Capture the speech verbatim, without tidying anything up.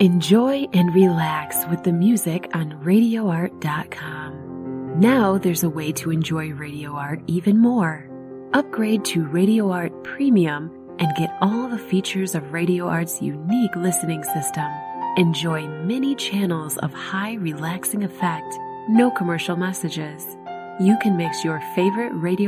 Enjoy and relax with the music on radio art dot com. Now there's a way to enjoy Radio Art even more. Upgrade to Radio Art Premium and get all the features of Radio Art's unique listening system. Enjoy many channels of high relaxing effect, no commercial messages. You can mix your favorite radio